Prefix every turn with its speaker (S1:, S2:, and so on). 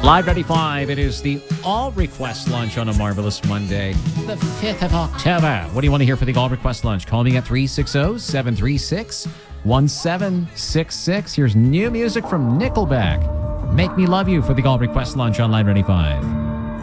S1: Live 95, it is the All Request Lunch on a marvelous Monday, the 5th of October. What do you want to hear for the All Request Lunch? Call me at 360-736-1766. Here's new music from Nickelback. Make Me Love You for the All Request Lunch on Live 95.